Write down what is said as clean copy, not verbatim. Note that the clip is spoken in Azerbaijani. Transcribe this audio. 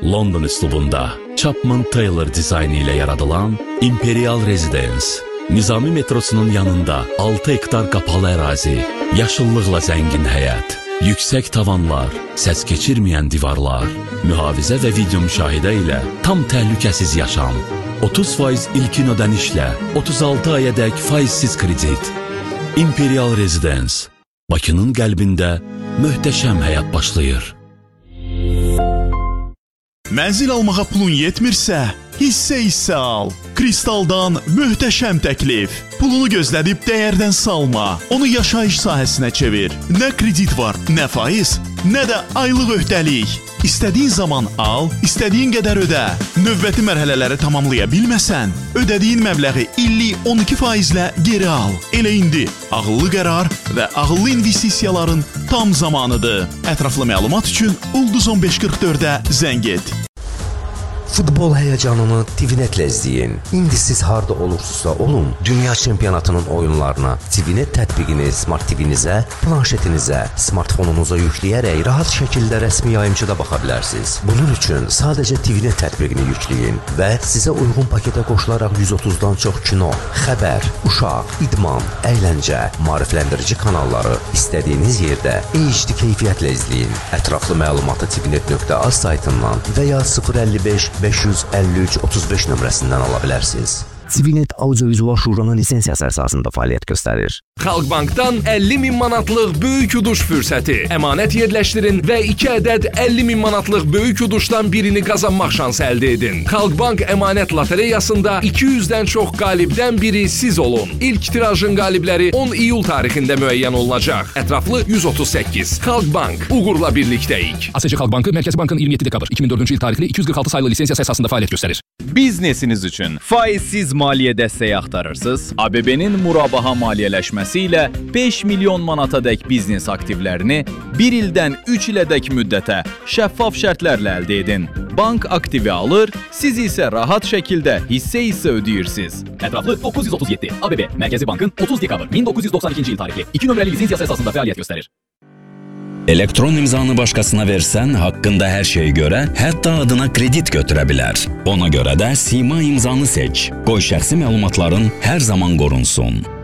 London üslubunda Chapman Taylor dizaynı ilə yaradılan Imperial Residence, Nizami metrosunun yanında 6 hektar qapalı ərazi, yaşıllıqla zəngin həyət, yüksək tavanlar, səs keçirməyən divarlar, mühafizə və video müşahidə ilə tam təhlükəsiz yaşam, 30% ilkin ödənişlə 36 ayədək faizsiz kredit. Imperial Residence, Bakının qəlbində möhtəşəm həyat başlayır. Mənzil almağa pulun yetmirsə, hissə al. Kristaldan möhtəşəm təklif. Pulunu gözlədib dəyərdən salma. Onu yaşayış sahəsinə çevir. Nə kredit var, nə faiz, nə də aylıq öhdəlik. İstədiyin zaman al, istədiyin qədər ödə. Növbəti mərhələləri tamamlaya bilməsən, ödədiyin məbləği illik 12%-lə geri al. Elə indi ağıllı qərar və ağıllı investisiyaların tam zamanıdır. Ətraflı məlumat üçün Ulduz 1544-ə zəng et. Futbol həyəcanını TVNet-lə izləyin. İndi siz harda olursunuzsa olun, dünya çempionatının oyunlarına TVNet tətbiqini Smart TV-nizə, planşetinizə, smartfonunuza yükləyərək rahat şəkildə rəsmi yayımçıda baxa bilərsiniz. Bunun üçün sadəcə TVNet tətbiqini yükləyin və sizə uyğun paketə qoşularaq 130-dan çox kino, xəbər, uşaq, idman, əyləncə, maarifləndirici kanalları istədiyiniz yerdə HD keyfiyyətlə izləyin. Ətraflı məlumatı tvnet.az saytından və ya 055 553 35 nömrəsindən ala bilərsiniz. TVNet Audiovizual Şuranın lisensiyası əsasında fəaliyyət göstərir. Xalqbankdan 50.000 manatlıq böyük uduş fürsəti. Əmanət yerləşdirin və 2 ədəd 50.000 manatlıq böyük uduşdan birini qazanmaq şansı əldə edin. Xalqbank əmanət lotereyasında 200-dən çox qalibdən biri siz olun. İlk tirajın qalibləri 10 iyul tarixində müəyyən olunacaq. Ətraflı 138. Xalqbank, uğurla birlikdəyik. ASC Xalq Bankı Mərkəzi Bankın 27 dekabr 2004-cü il tarixli 246 saylı lisensiyası əsasında fəaliyyət göstərir. Biznesiniz üçün faizsiz maliyyə dəstəyi axtarırsınız? ABB-nin murabaha maliyyələşməsi ilə 5 milyon manatadək biznes aktivlərini 1 ildən 3 ilədək müddətə şəffaf şərtlərlə əldə edin. Bank aktivi alır, siz isə rahat şəkildə hissə ödəyirsiniz. Ətraflı 937. ABB Mərkəzi Bankın 30 dekabr 1992-ci il tarixli 2 nömrəli lisensiyası əsasında fəaliyyət göstərir. Elektron imzanı başqasına versən, haqqında hər şeyi görə, hətta adına kredit götürə bilər. Ona görə də Sima imzanı seç. Qoy şəxsi məlumatların hər zaman qorunsun.